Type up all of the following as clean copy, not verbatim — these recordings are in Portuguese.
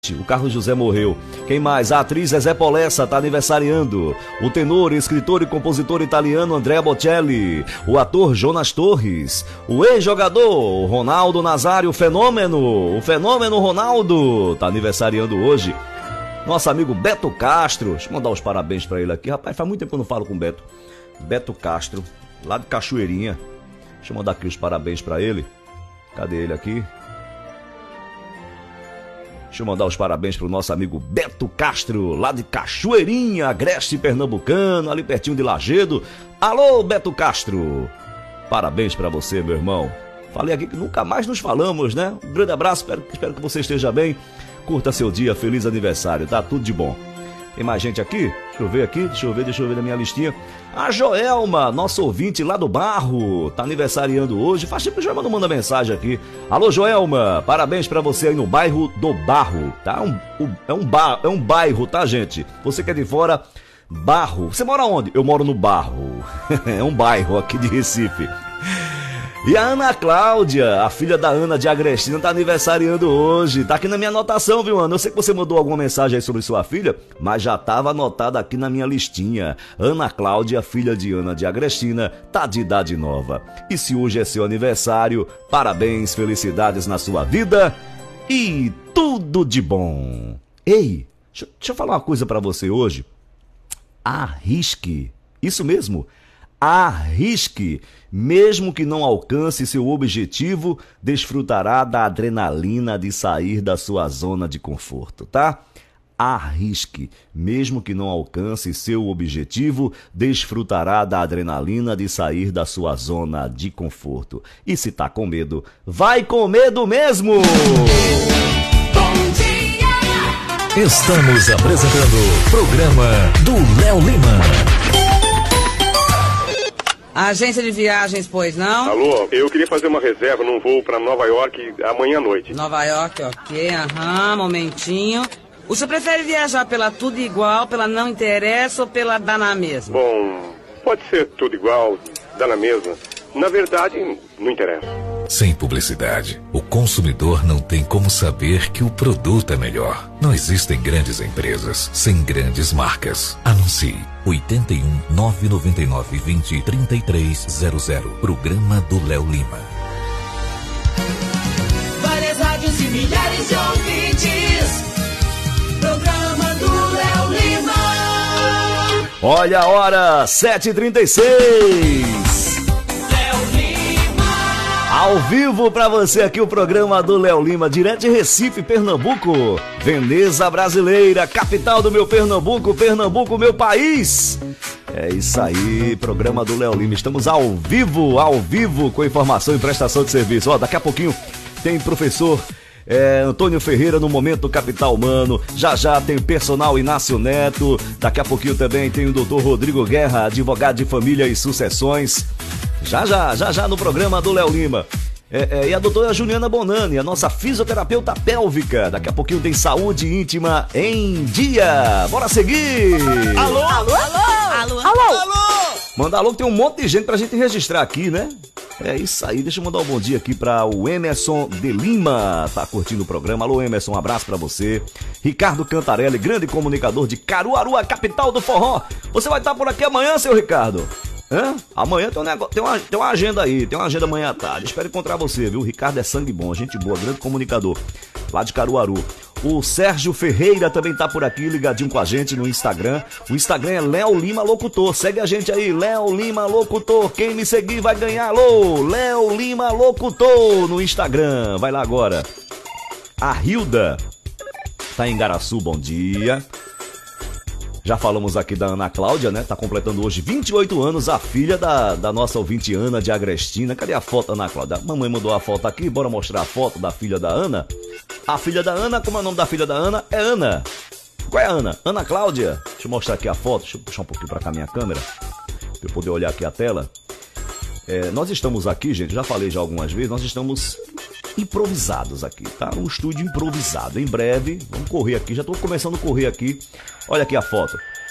O Carlos José morreu. Quem mais? A atriz Zezé Polessa está aniversariando. O tenor, escritor e compositor italiano Andrea Bocelli. O ator Jonas Torres. O ex-jogador Ronaldo Nazário, o fenômeno Ronaldo, está aniversariando hoje. Nosso amigo Beto Castro. Deixa eu mandar os parabéns para ele aqui. Rapaz, faz muito tempo que eu não falo com o Beto. Beto Castro, lá de Cachoeirinha. Deixa eu mandar aqui os parabéns para ele. Cadê ele aqui? Deixa eu mandar os parabéns pro nosso amigo Beto Castro, lá de Cachoeirinha, Agreste Pernambucano, ali pertinho de Lagedo. Alô, Beto Castro! Parabéns pra você, meu irmão. Falei aqui que nunca mais nos falamos, né? Um grande abraço, espero que você esteja bem. Curta seu dia, feliz aniversário, tá? Tudo de bom. Tem mais gente aqui? Deixa eu ver na minha listinha. A Joelma, nosso ouvinte lá do Barro, tá aniversariando hoje. Faz tempo que a Joelma não manda mensagem aqui. Alô, Joelma, parabéns pra você aí no bairro do Barro, tá? É um bairro, tá, gente? Você que é de fora, Barro. Você mora onde? Eu moro no Barro. É um bairro aqui de Recife. E a Ana Cláudia, a filha da Ana de Agrestina, tá aniversariando hoje. Tá aqui na minha anotação, viu, Ana? Eu sei que você mandou alguma mensagem aí sobre sua filha, mas já tava anotada aqui na minha listinha. Ana Cláudia, filha de Ana de Agrestina, tá de idade nova. E se hoje é seu aniversário, parabéns, felicidades na sua vida e tudo de bom. Ei, deixa eu falar uma coisa pra você hoje. Arrisque. Isso mesmo. Arrisque, mesmo que não alcance seu objetivo, desfrutará da adrenalina de sair da sua zona de conforto, tá? Arrisque, mesmo que não alcance seu objetivo, desfrutará da adrenalina de sair da sua zona de conforto. E se tá com medo, vai com medo mesmo! Bom dia! Estamos apresentando o programa do Léo Lima. Agência de viagens, pois não? Alô, eu queria fazer uma reserva num voo para Nova York amanhã à noite. Nova York, ok, momentinho. O senhor prefere viajar pela tudo igual, pela não interessa ou pela dá na mesma? Bom, pode ser tudo igual, dá na mesma. Na verdade, não interessa. Sem publicidade, o consumidor não tem como saber que o produto é melhor. Não existem grandes empresas sem grandes marcas. Anuncie 81 999 20 3300. Programa do Léo Lima. Várias rádios e milhares de ouvintes. Programa do Léo Lima. Olha a hora, 7h36. Ao vivo pra você aqui o programa do Léo Lima, direto de Recife, Pernambuco. Veneza brasileira, capital do meu Pernambuco, Pernambuco, meu país. É isso aí, programa do Léo Lima. Estamos ao vivo com informação e prestação de serviço. Ó, daqui a pouquinho tem professor Antônio Ferreira no Momento Capital Humano. Já tem personal Inácio Neto. Daqui a pouquinho também tem o doutor Rodrigo Guerra, advogado de família e sucessões. Já no programa do Léo Lima. E a doutora Juliana Bonani, a nossa fisioterapeuta pélvica. Daqui a pouquinho tem saúde íntima em dia. Bora seguir! Alô? Manda alô, que tem um monte de gente pra gente registrar aqui, né? É isso aí, deixa eu mandar um bom dia aqui para o Emerson de Lima, tá curtindo o programa. Alô, Emerson, um abraço para você. Ricardo Cantarelli, grande comunicador de Caruaru, a capital do forró. Você vai estar por aqui amanhã, seu Ricardo? Amanhã tem uma agenda aí, tem uma agenda amanhã à tarde. Espero encontrar você, viu? O Ricardo é sangue bom, gente boa, grande comunicador lá de Caruaru. O Sérgio Ferreira também tá por aqui, ligadinho com a gente no Instagram. O Instagram é Léo Lima Locutor. Segue a gente aí, Léo Lima Locutor. Quem me seguir vai ganhar. Alô, Léo Lima Locutor no Instagram. Vai lá agora. A Hilda tá em Garaçu, bom dia. Já falamos aqui da Ana Cláudia, né? Tá completando hoje 28 anos, a filha da nossa ouvinte Ana de Agrestina. Cadê a foto, Ana Cláudia? Mamãe mandou a foto aqui, bora mostrar a foto da filha da Ana. A filha da Ana, como é o nome da filha da Ana? É Ana. Qual é a Ana? Ana Cláudia. Deixa eu mostrar aqui a foto, deixa eu puxar um pouquinho pra cá a minha câmera, pra eu poder olhar aqui a tela. Nós estamos aqui, gente, já falei já algumas vezes, nós estamos improvisados aqui, tá? Um estúdio improvisado. Em breve, vamos correr aqui, já tô começando a correr aqui. Olha aqui a foto.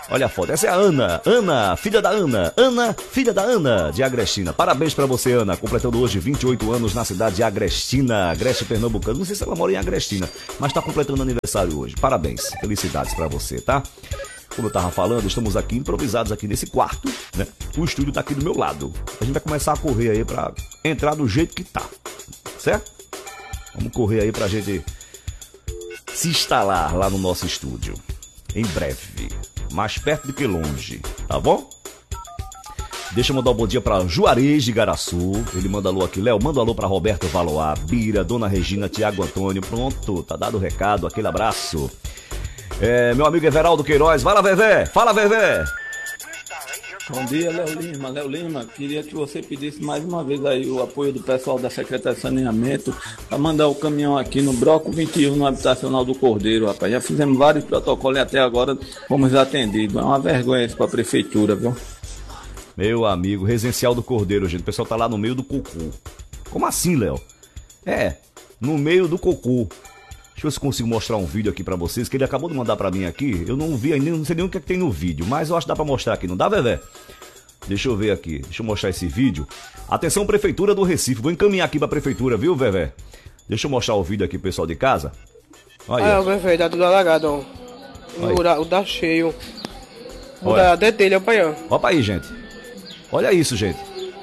Olha a foto, essa é a Ana, filha da Ana, filha da Ana, de Agrestina. Parabéns pra você, Ana, completando hoje 28 anos na cidade de Agrestina, Agreste Pernambucano. Não sei se ela mora em Agrestina, mas tá completando aniversário hoje. Parabéns, felicidades pra você, tá? Como eu tava falando, estamos aqui improvisados aqui nesse quarto, né? O estúdio tá aqui do meu lado. A gente vai começar a correr aí pra entrar do jeito que tá, certo? Vamos correr aí pra gente se instalar lá no nosso estúdio. Em breve. Mais perto do que longe, tá bom? Deixa eu mandar um bom dia pra Juarez de Garaçu. Ele manda alô aqui. Léo, manda alô pra Roberto Valoar, Bira, Dona Regina, Tiago Antônio. Pronto, tá dado o recado. Aquele abraço. Meu amigo Everaldo Queiroz. Vai lá, Vevé. Fala, Vevé. Bom dia, Léo Lima. Léo Lima, queria que você pedisse mais uma vez aí o apoio do pessoal da Secretaria de Saneamento para mandar o caminhão aqui no Bloco 21, no Habitacional do Cordeiro, rapaz. Já fizemos vários protocolos e até agora fomos atendidos. É uma vergonha isso para a Prefeitura, viu? Meu amigo, Residencial do Cordeiro, gente. O pessoal tá lá no meio do cocô. Como assim, Léo? No meio do cocô. Deixa eu ver se consigo mostrar um vídeo aqui pra vocês, que ele acabou de mandar pra mim aqui. Eu não vi ainda, não sei nem o que é que tem no vídeo, mas eu acho que dá pra mostrar aqui, não dá, Vevé? Deixa eu ver aqui, deixa eu mostrar esse vídeo. Atenção, Prefeitura do Recife, vou encaminhar aqui pra Prefeitura, viu, Vevé? Deixa eu mostrar o vídeo aqui pro pessoal de casa. Olha aí, Vevé, tá tudo alagado, ó. O da cheio. O da detelha, ó. Olha pra aí, gente. Olha isso, gente.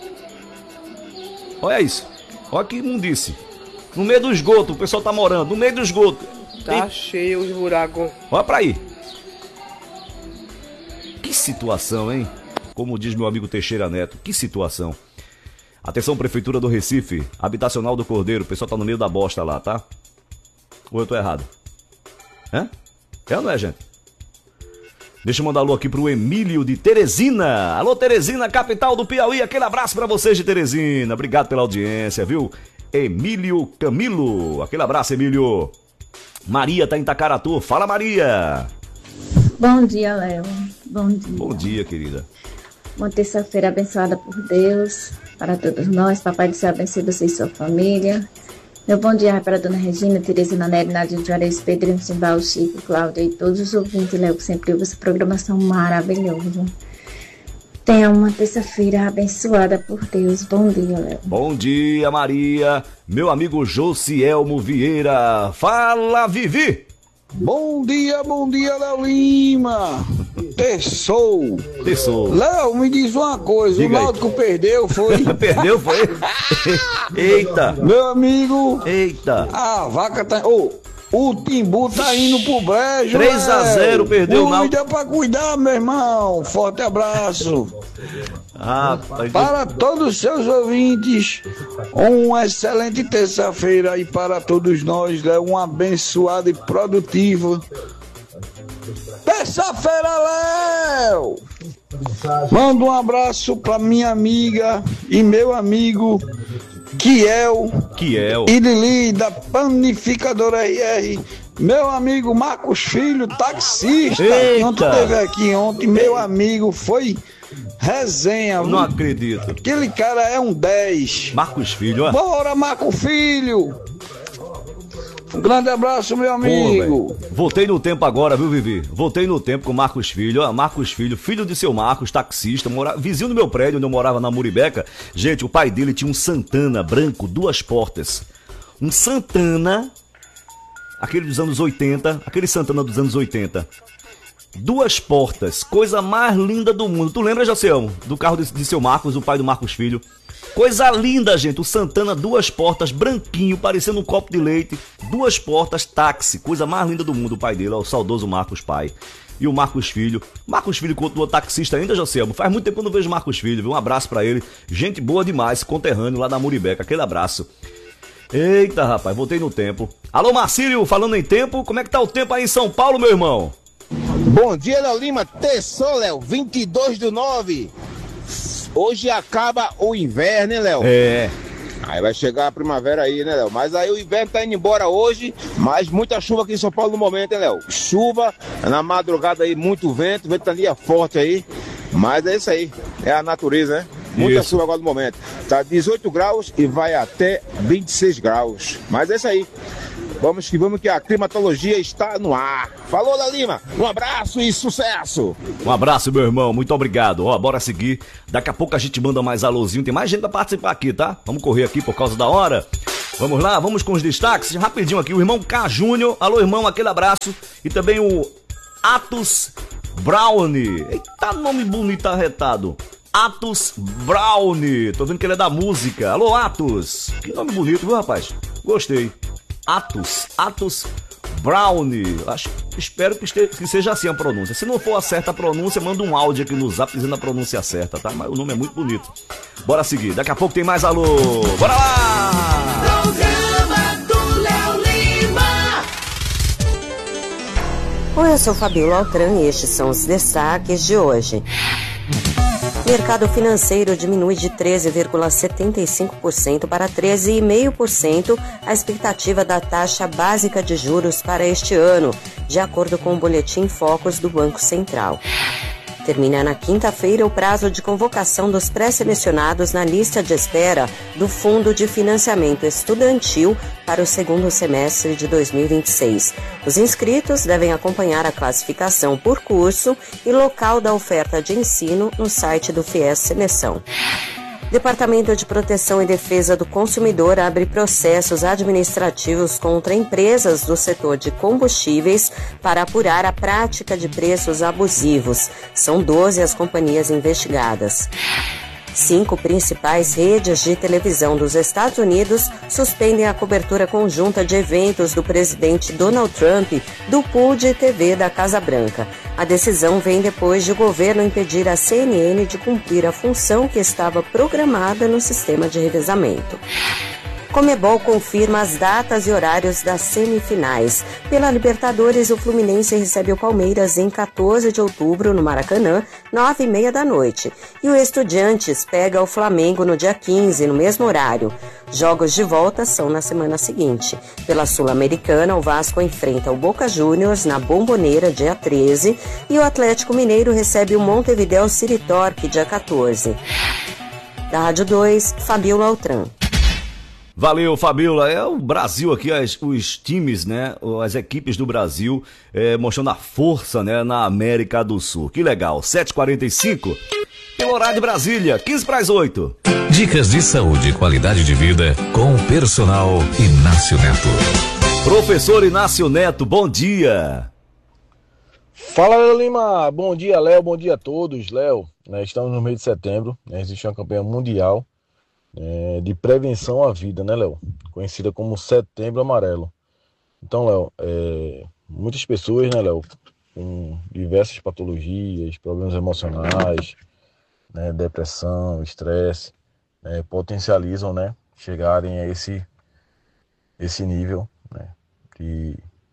Olha isso. Olha que imundice. No meio do esgoto, o pessoal tá morando, no meio do esgoto. Tá cheio os buracos. Olha pra aí. Que situação, hein? Como diz meu amigo Teixeira Neto, que situação. Atenção, Prefeitura do Recife, Habitacional do Cordeiro, o pessoal tá no meio da bosta lá, tá? Ou eu tô errado? É ou não é, gente? Deixa eu mandar alô aqui pro Emílio de Teresina. Alô, Teresina, capital do Piauí. Aquele abraço pra vocês de Teresina. Obrigado pela audiência, viu? Emílio Camilo. Aquele abraço, Emílio. Maria tá em Itacaratu. Fala, Maria. Bom dia, Léo. Bom dia. Bom dia, querida. Uma terça-feira abençoada por Deus, para todos nós. Papai do céu abençoe você e sua família. Meu bom dia vai para a Dona Regina, Teresina Nery, Nádia Juarez, Pedrinho, Simbal, Chico, Cláudia e todos os ouvintes, Léo, que sempre ouve essa programação maravilhosa. Tenha uma terça-feira abençoada por Deus. Bom dia, Léo. Bom dia, Maria. Meu amigo Josielmo Vieira. Fala, Vivi. Bom dia, Léo Lima. Terçou. Léo, me diz uma coisa. Diga o Náutico perdeu, foi? Perdeu, foi? Eita. Meu amigo. Eita. A vaca tá... O Timbu tá indo pro brejo, 3-0, perdeu o Náutico. Cuida pra cuidar, meu irmão. Forte abraço. Para todos os seus ouvintes, uma excelente terça-feira e para todos nós, né? Uma abençoada e produtiva terça-feira, Léo. Manda um abraço pra minha amiga e meu amigo Kiel e Lili da Panificadora RR. Meu amigo Marcos Filho, taxista. Ontem teve aqui ontem, meu amigo, foi resenha. Não acredito. Aquele cara é um 10. Marcos Filho, ó. Bora, Marcos Filho. Um grande abraço, meu amigo. Voltei no tempo agora, viu, Vivi? Voltei no tempo com o Marcos Filho. Ó, Marcos Filho, filho de seu Marcos, taxista, vizinho do meu prédio, onde eu morava na Muribeca. Gente, o pai dele tinha um Santana branco, 2 portas. Um Santana, aquele dos anos 80, aquele Santana dos anos 80. 2 portas, coisa mais linda do mundo. Tu lembra, Jaciel, do carro de seu Marcos, o pai do Marcos Filho? Coisa linda, gente. O Santana, 2 portas, branquinho, parecendo um copo de leite. 2 portas, táxi. Coisa mais linda do mundo, o pai dele, ó, o saudoso Marcos pai. E o Marcos Filho. Marcos Filho continua taxista ainda, Jaciel. Faz muito tempo que eu não vejo Marcos Filho, viu? Um abraço pra ele. Gente boa demais, conterrâneo lá da Muribeca. Aquele abraço. Eita, rapaz, voltei no tempo. Alô, Marcílio, falando em tempo, como é que tá o tempo aí em São Paulo, meu irmão? Bom dia, Léo Lima. Terçou, Léo, 22/9. Hoje acaba o inverno, hein, Léo? É. Aí vai chegar a primavera aí, né, Léo? Mas aí o inverno tá indo embora hoje, mas muita chuva aqui em São Paulo no momento, hein, Léo? Chuva, na madrugada aí, muito vento, ventania forte aí. Mas é isso aí, é a natureza, né? Muita chuva agora no momento. Tá 18 graus e vai até 26 graus. Mas é isso aí. Vamos que a climatologia está no ar. Falou, Léo Lima, um abraço e sucesso. Um abraço, meu irmão, muito obrigado. Ó, bora seguir. Daqui a pouco a gente manda mais alôzinho. Tem mais gente pra participar aqui, tá? Vamos correr aqui por causa da hora. Vamos lá, vamos com os destaques. Rapidinho aqui, o irmão K. Júnior. Alô, irmão, aquele abraço. E também o Atos Brownie. Eita, nome bonito arretado. Atos Brownie. Tô vendo que ele é da música. Alô, Atos. Que nome bonito, viu, rapaz? Gostei. Atos Brownie. Espero que seja assim a pronúncia. Se não for a certa pronúncia, manda um áudio aqui no Zap dizendo a pronúncia certa, tá? Mas o nome é muito bonito. Bora seguir. Daqui a pouco tem mais alô. Bora lá! Programa do Léo Lima. Oi, eu sou Fabiola Altran e estes são os destaques de hoje. Mercado financeiro diminui de 13,75% para 13,5% a expectativa da taxa básica de juros para este ano, de acordo com o boletim Focus do Banco Central. Termina na quinta-feira o prazo de convocação dos pré-selecionados na lista de espera do Fundo de Financiamento Estudantil para o segundo semestre de 2026. Os inscritos devem acompanhar a classificação por curso e local da oferta de ensino no site do FIES Seleção. Departamento de Proteção e Defesa do Consumidor abre processos administrativos contra empresas do setor de combustíveis para apurar a prática de preços abusivos. São 12 as companhias investigadas. 5 principais redes de televisão dos Estados Unidos suspendem a cobertura conjunta de eventos do presidente Donald Trump do pool de TV da Casa Branca. A decisão vem depois de o governo impedir a CNN de cumprir a função que estava programada no sistema de revezamento. Conmebol confirma as datas e horários das semifinais. Pela Libertadores, o Fluminense recebe o Palmeiras em 14 de outubro no Maracanã, 9h30 da noite. E o Estudiantes pega o Flamengo no dia 15, no mesmo horário. Jogos de volta são na semana seguinte. Pela Sul-Americana, o Vasco enfrenta o Boca Juniors na Bombonera, dia 13, e o Atlético Mineiro recebe o Montevideo City Torque, dia 14. Da Rádio 2, Fabiola Altran. Valeu, Fabiola. É o Brasil aqui, os times, né? As equipes do Brasil mostrando a força, né? Na América do Sul. Que legal. 7h45, pelo horário de Brasília, 7:45. Dicas de saúde e qualidade de vida com o personal Inácio Neto. Professor Inácio Neto, bom dia. Fala, Léo Lima. Bom dia, Léo. Bom dia a todos. Léo, estamos no mês de setembro. Existe uma campanha mundial de prevenção à vida, né, Léo? Conhecida como Setembro Amarelo. Então, Léo, muitas pessoas, né, Léo, com diversas patologias, problemas emocionais, né, depressão, estresse, potencializam, né, chegarem a esse nível, né, de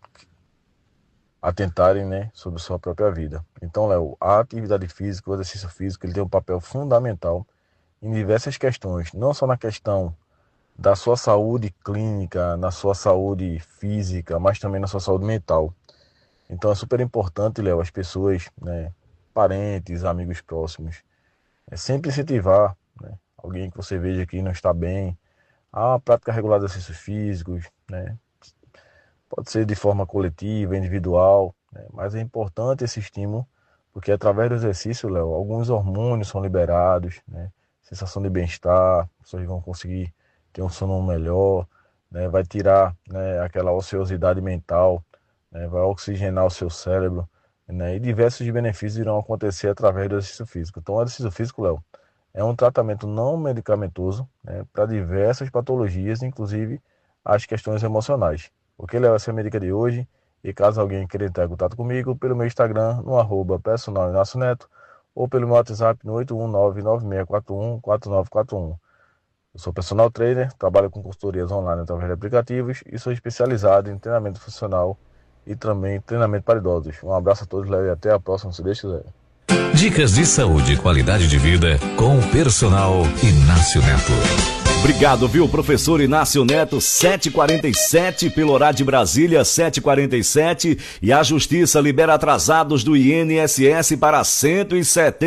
atentarem, né, sobre sua própria vida. Então, Léo, a atividade física, o exercício físico, ele tem um papel fundamental em diversas questões, não só na questão da sua saúde clínica, na sua saúde física, mas também na sua saúde mental. Então é super importante, Léo, as pessoas, né, parentes, amigos próximos, sempre incentivar, né, alguém que você veja que não está bem, a prática regular de exercícios físicos, né, pode ser de forma coletiva, individual, né, mas é importante esse estímulo, porque através do exercício, Léo, alguns hormônios são liberados, né, sensação de bem-estar, as pessoas vão conseguir ter um sono melhor, né, vai tirar, né, aquela ociosidade mental, né, vai oxigenar o seu cérebro, né, e diversos benefícios irão acontecer através do exercício físico. Então, o exercício físico, Léo, é um tratamento não medicamentoso, né, para diversas patologias, inclusive as questões emocionais. Ok, Léo? Essa é a minha dica de hoje. E caso alguém queira entrar em contato comigo, pelo meu Instagram, no @personal Inácio Neto, ou pelo meu WhatsApp no 81996414941. Eu sou personal trainer, trabalho com consultorias online através de aplicativos e sou especializado em treinamento funcional e também treinamento para idosos. Um abraço a todos, Léo, e até a próxima, se Deus quiser. Dicas de saúde e qualidade de vida com o personal Inácio Neto. Obrigado, viu, professor Inácio Neto. 7h47, pelo horário de Brasília, 7h47. E a Justiça libera atrasados do INSS para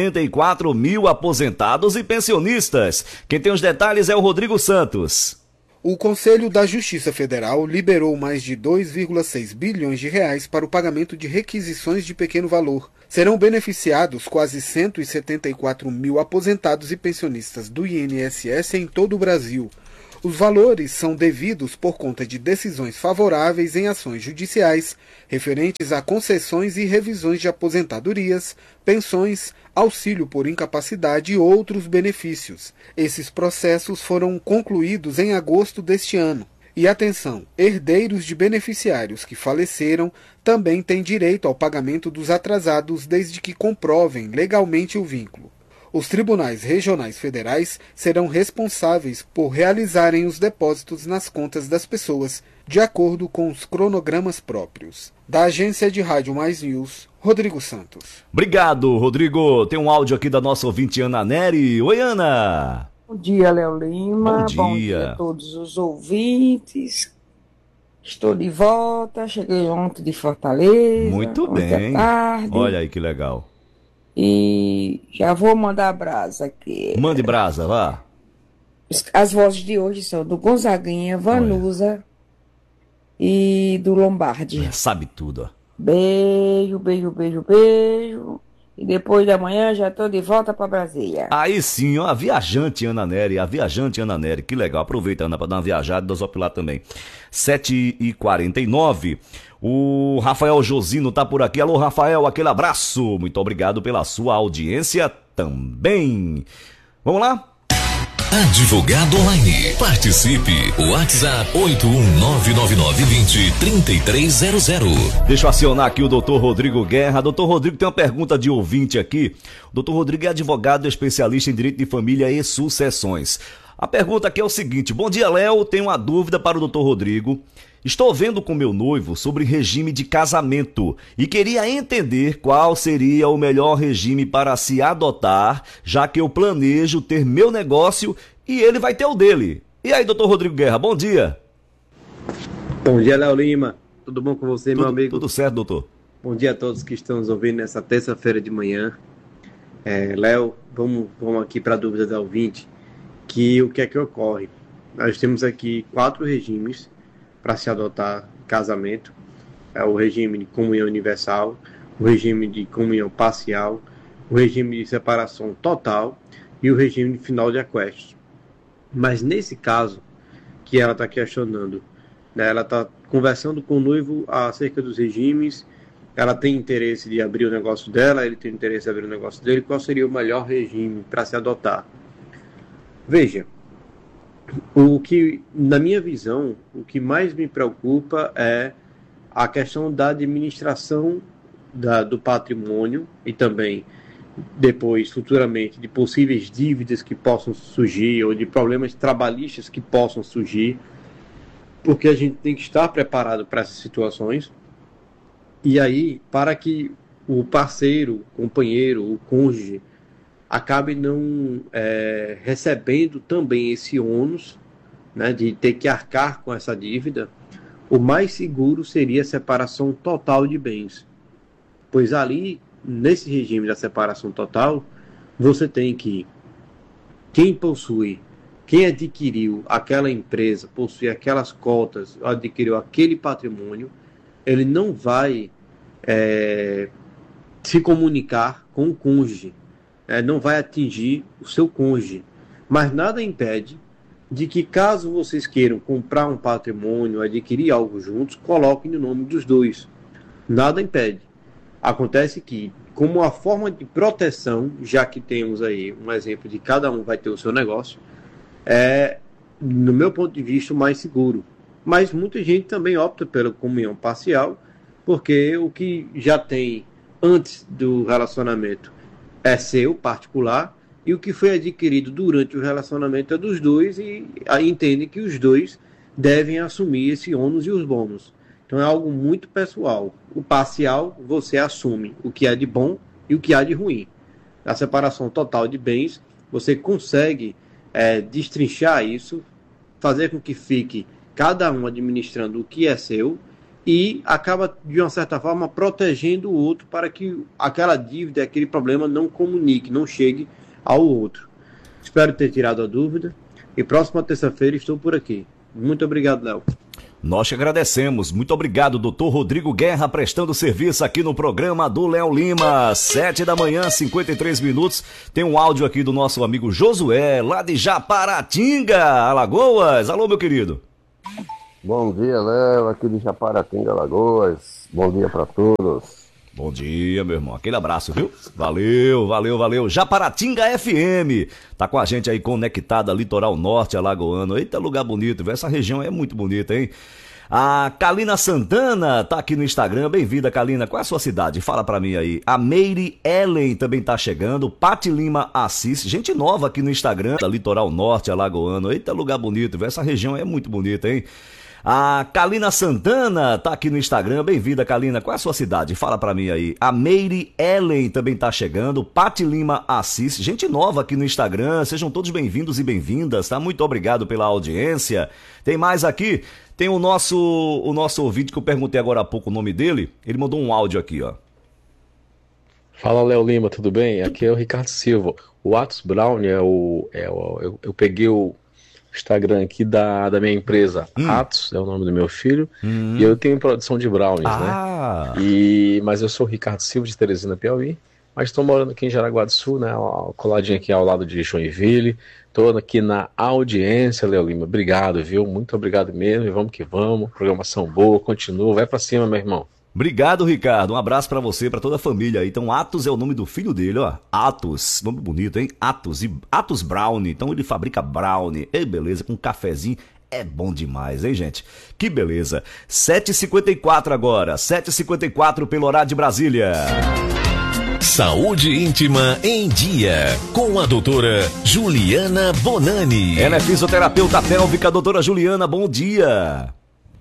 174 mil aposentados e pensionistas. Quem tem os detalhes é o Rodrigo Santos. O Conselho da Justiça Federal liberou mais de 2,6 bilhões de reais para o pagamento de requisições de pequeno valor. Serão beneficiados quase 174 mil aposentados e pensionistas do INSS em todo o Brasil. Os valores são devidos por conta de decisões favoráveis em ações judiciais referentes a concessões e revisões de aposentadorias, pensões, auxílio por incapacidade e outros benefícios. Esses processos foram concluídos em agosto deste ano. E atenção, herdeiros de beneficiários que faleceram também têm direito ao pagamento dos atrasados desde que comprovem legalmente o vínculo. Os tribunais regionais federais serão responsáveis por realizarem os depósitos nas contas das pessoas, de acordo com os cronogramas próprios. Da Agência de Rádio Mais News, Rodrigo Santos. Obrigado, Rodrigo. Tem um áudio aqui da nossa ouvinte Ana Nery. Oi, Ana. Bom dia, Léo Lima. Bom dia. Bom dia a todos os ouvintes. Estou de volta. Cheguei ontem de Fortaleza. Muito bem. Tarde. Olha aí que legal. E já vou mandar brasa aqui. Mande brasa, vá. As vozes de hoje são do Gonzaguinha, Vanusa e do Lombardi. Sabe tudo, ó. Beijo, beijo, beijo, beijo. E depois da manhã já estou de volta para Brasília. Aí sim, ó, a viajante Ana Nery, que legal. Aproveita, Ana, para dar uma viajada e desopilar também. 7h49. O Rafael Josino tá por aqui. Alô, Rafael, aquele abraço. Muito obrigado pela sua audiência também. Vamos lá? Advogado Online. Participe. WhatsApp 81999203300. Deixa eu acionar aqui o Dr. Rodrigo Guerra. Dr. Rodrigo, tem uma pergunta de ouvinte aqui. O Dr. Rodrigo é advogado especialista em direito de família e sucessões. A pergunta aqui é o seguinte: bom dia, Léo. Tenho uma dúvida para o Dr. Rodrigo. Estou vendo com meu noivo sobre regime de casamento e queria entender qual seria o melhor regime para se adotar, já que eu planejo ter meu negócio e ele vai ter o dele. E aí, doutor Rodrigo Guerra, bom dia. Bom dia, Léo Lima. Tudo bom com você, meu amigo? Tudo certo, doutor. Bom dia a todos que estão nos ouvindo nessa terça-feira de manhã. Léo, vamos aqui para a dúvida da ouvinte, que o que é que ocorre? Nós temos aqui 4 regimes para se adotar casamento. É o regime de comunhão universal, o regime de comunhão parcial, o regime de separação total e o regime de final de aquesto. Mas nesse caso que ela está questionando, né, ela está conversando com o noivo acerca dos regimes, ela tem interesse de abrir o negócio dela, ele tem interesse de abrir o negócio dele, qual seria o melhor regime para se adotar? Veja, o que, na minha visão, o que mais me preocupa é a questão da administração do patrimônio e também, depois, futuramente, de possíveis dívidas que possam surgir ou de problemas trabalhistas que possam surgir, porque a gente tem que estar preparado para essas situações. E aí, para que o parceiro, o companheiro, o cônjuge, acabe não recebendo também esse ônus, né, de ter que arcar com essa dívida, o mais seguro seria a separação total de bens. Pois ali, nesse regime da separação total, você tem que quem adquiriu aquela empresa, possui aquelas cotas, adquiriu aquele patrimônio, ele não vai se comunicar com o cônjuge, não vai atingir o seu cônjuge. Mas nada impede de que, caso vocês queiram comprar um patrimônio, adquirir algo juntos, coloquem no nome dos dois. Nada impede. Acontece que, como a forma de proteção, já que temos aí um exemplo de cada um vai ter o seu negócio, no meu ponto de vista, o mais seguro. Mas muita gente também opta pela comunhão parcial, porque o que já tem antes do relacionamento é seu, particular, e o que foi adquirido durante o relacionamento é dos dois, e aí entendem que os dois devem assumir esse ônus e os bônus. Então é algo muito pessoal. O parcial, você assume o que há de bom e o que há de ruim. Na separação total de bens, você consegue destrinchar isso, fazer com que fique cada um administrando o que é seu, e acaba, de uma certa forma, protegendo o outro para que aquela dívida, aquele problema não comunique, não chegue ao outro. Espero ter tirado a dúvida e próxima terça-feira estou por aqui. Muito obrigado, Léo. Nós que agradecemos. Muito obrigado, doutor Rodrigo Guerra, prestando serviço aqui no programa do Léo Lima. 7 da manhã, 53 minutos. Tem um áudio aqui do nosso amigo Josué, lá de Japaratinga, Alagoas. Alô, meu querido. Bom dia, Léo, aqui de Japaratinga, Alagoas. Bom dia para todos. Bom dia, meu irmão. Aquele abraço, viu? Valeu. Japaratinga FM. Tá com a gente aí conectada, Litoral Norte, Alagoano. Eita, lugar bonito, viu? Essa região é muito bonita, hein? A Kalina Santana tá aqui no Instagram. Bem-vinda, Kalina. Qual é a sua cidade? Fala pra mim aí. A Meire Ellen também tá chegando. Pati Lima Assis. Gente nova aqui no Instagram, da Litoral Norte, Alagoano. Eita, lugar bonito, viu? Essa região é muito bonita, hein? A Kalina Santana tá aqui no Instagram. Bem-vinda, Kalina. Qual é a sua cidade? Fala pra mim aí. A Meire Ellen também tá chegando. Pati Lima Assis. Gente nova aqui no Instagram. Sejam todos bem-vindos e bem-vindas, tá? Muito obrigado pela audiência. Tem mais aqui? Tem o nosso ouvinte que eu perguntei agora há pouco o nome dele. Ele mandou um áudio aqui, ó. Fala, Léo Lima, tudo bem? Aqui é o Ricardo Silva. O Atos Brown eu peguei o Instagram aqui da minha empresa, Atos, é o nome do meu filho, e eu tenho produção de brownies, né? Mas eu sou o Ricardo Silva, de Teresina, Piauí, mas estou morando aqui em Jaraguá do Sul, né? Coladinho aqui ao lado de Joinville. Estou aqui na audiência, Léo Lima. Obrigado, viu? Muito obrigado mesmo, e vamos que vamos. Programação boa, continua, vai pra cima, meu irmão. Obrigado, Ricardo. Um abraço pra você, pra toda a família aí. Então, Atos é o nome do filho dele, ó. Atos, nome bonito, hein? Atos. E Atos Brownie. Então, ele fabrica brownie. Ei, beleza, com um cafezinho. É bom demais, hein, gente? Que beleza. 7h54 agora. 7h54 pelo horário de Brasília. Saúde íntima em dia, com a doutora Juliana Bonani. Ela é fisioterapeuta pélvica, doutora Juliana, bom dia.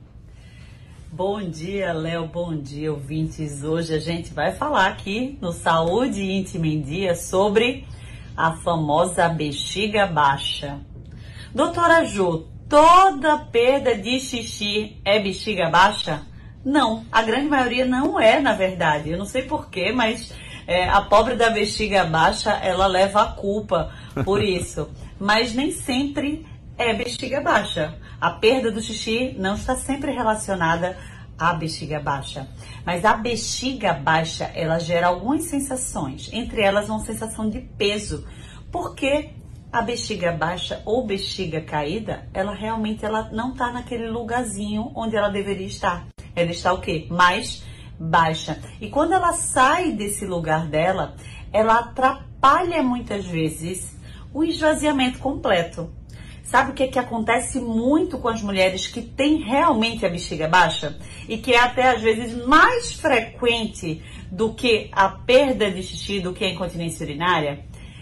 Bom dia, Léo, bom dia, ouvintes. Hoje a gente vai falar aqui no Saúde Íntima em Dia sobre a famosa bexiga baixa. Doutora Ju, toda perda de xixi é bexiga baixa? Não, a grande maioria não é, na verdade. Eu não sei porquê, mas a pobre da bexiga baixa, ela leva a culpa por isso. Mas nem sempre é bexiga baixa. A perda do xixi não está sempre relacionada à bexiga baixa. Mas a bexiga baixa, ela gera algumas sensações. Entre elas, uma sensação de peso. Porque a bexiga baixa ou bexiga caída, ela realmente não está naquele lugarzinho onde ela deveria estar. Ela está o quê? Mais baixa. E quando ela sai desse lugar dela, ela atrapalha muitas vezes o esvaziamento completo. Sabe o que acontece muito com as mulheres que têm realmente a bexiga baixa? E que é até às vezes mais frequente do que a perda de xixi, do que a incontinência urinária?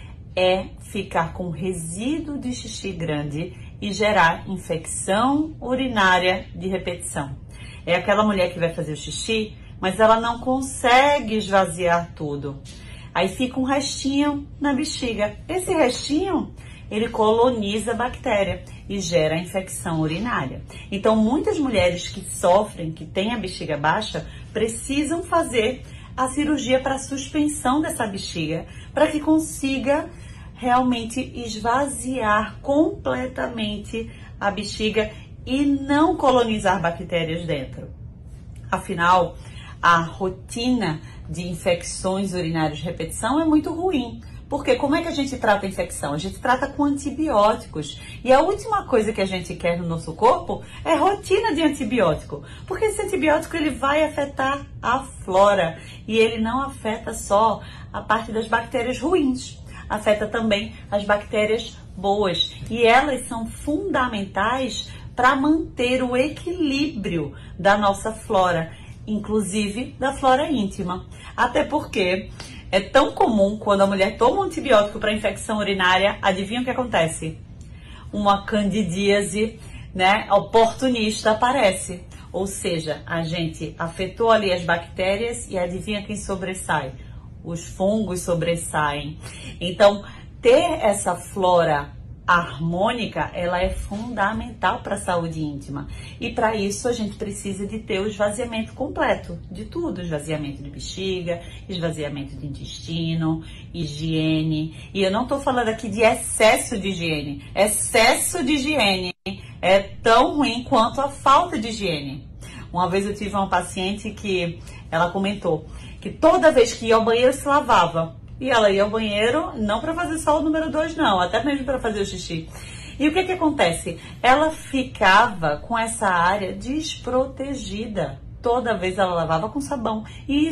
É ficar com resíduo de xixi grande e gerar infecção urinária de repetição. É aquela mulher que vai fazer o xixi, mas ela não consegue esvaziar tudo. Aí fica um restinho na bexiga. Esse restinho, ele coloniza a bactéria e gera infecção urinária. Então, muitas mulheres que sofrem, que têm a bexiga baixa, precisam fazer a cirurgia para suspensão dessa bexiga, para que consiga realmente esvaziar completamente a bexiga e não colonizar bactérias dentro. Afinal, a rotina de infecções urinárias de repetição é muito ruim. Porque como é que a gente trata a infecção? A gente trata com antibióticos. E a última coisa que a gente quer no nosso corpo é rotina de antibiótico. Porque esse antibiótico ele vai afetar a flora. E ele não afeta só a parte das bactérias ruins. Afeta também as bactérias boas. E elas são fundamentais para manter o equilíbrio da nossa flora. Inclusive da flora íntima. Até porque é tão comum quando a mulher toma um antibiótico para infecção urinária, adivinha o que acontece? Uma candidíase, né, oportunista aparece. Ou seja, a gente afetou ali as bactérias e adivinha quem sobressai? Os fungos sobressaem. Então, ter essa flora harmônica, ela é fundamental para a saúde íntima. E para isso a gente precisa de ter o esvaziamento completo de tudo. Esvaziamento de bexiga, esvaziamento de intestino, higiene. E eu não estou falando aqui de excesso de higiene. Excesso de higiene é tão ruim quanto a falta de higiene. Uma vez eu tive uma paciente que ela comentou que toda vez que ia ao banheiro se lavava. E ela ia ao banheiro não para fazer só o número 2 não, até mesmo para fazer o xixi. E o que acontece? Ela ficava com essa área desprotegida. Toda vez ela lavava com sabão. E